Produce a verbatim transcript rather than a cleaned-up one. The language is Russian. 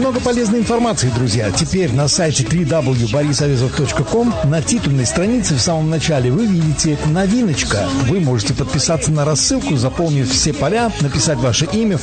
много полезной информации, друзья. Теперь на сайте дабл ю дабл ю дабл ю точка борис авезов точка ком на титульной странице в самом начале вы видите новиночка. Вы можете подписаться на рассылку, заполнив все поля, написать ваше имя,